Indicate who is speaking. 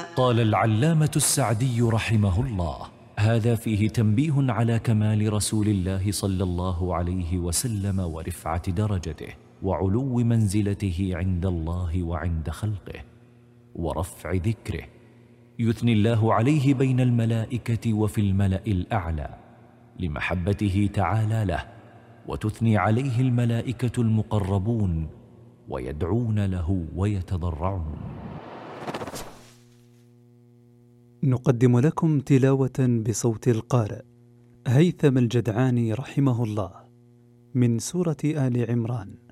Speaker 1: قال العلامة السعدي رحمه الله: هذا فيه تنبيه على كمال رسول الله صلى الله عليه وسلم ورفعة درجته وعلو منزلته عند الله وعند خلقه ورفع ذكره، يثني الله عليه بين الملائكة وفي الملأ الأعلى لمحبته تعالى له، وتثني عليه الملائكة المقربون ويدعون له ويتضرعون.
Speaker 2: نقدم لكم تلاوة بصوت القارئ هيثم الجدعاني رحمه الله من سورة آل عمران.